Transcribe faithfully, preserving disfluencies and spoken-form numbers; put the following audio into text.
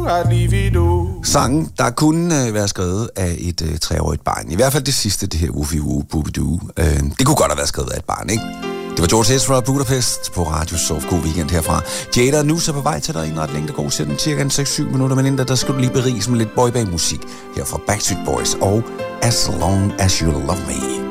Sangen, der kunne øh, være skrevet af et øh, treårigt barn. I hvert fald det sidste, det her Woofy Woo Boobidoo. Øh, det kunne godt have været skrevet af et barn, ikke? Det var George Ezra Budapest på Radio Soft. God weekend herfra. Jada er nu så på vej til dig i en ret længde god sæt, cirka seks syv minutter, men inden der skal du lige berige med lidt boyband-musik her fra Backstreet Boys og As Long As You Love Me.